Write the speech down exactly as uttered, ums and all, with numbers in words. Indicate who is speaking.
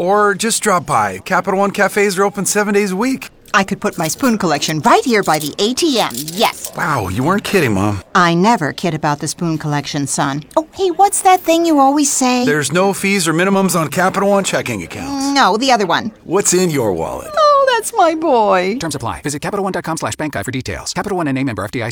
Speaker 1: Or just drop by. Capital One cafes are open seven days a week.
Speaker 2: I could put my spoon collection right here by the A T M, yes.
Speaker 1: Wow, you weren't kidding, Mom.
Speaker 2: I never kid about the spoon collection, son. Oh, hey, what's that thing you always say?
Speaker 1: There's no fees or minimums on Capital One checking accounts.
Speaker 2: No, the other one.
Speaker 1: What's in your wallet?
Speaker 2: Oh, that's my boy.
Speaker 3: Terms apply. Visit CapitalOne.com slash bank guide for details. Capital One and A member F D I C.